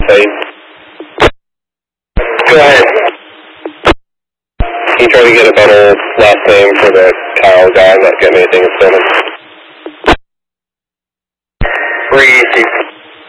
site. Go ahead. Can you try to get a better last name for the Kyle guy? I'm not getting anything in front of him. 3